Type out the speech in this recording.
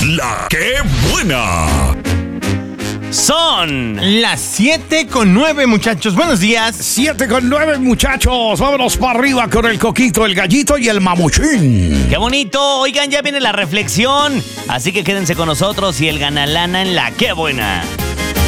La que buena. Son las 7:09, muchachos. Buenos días. 7:09, muchachos. Vámonos para arriba con el Coquito, el Gallito y el Mamuchín. ¡Qué bonito! Oigan, ya viene la reflexión. Así que quédense con nosotros y el Ganalana en La que buena.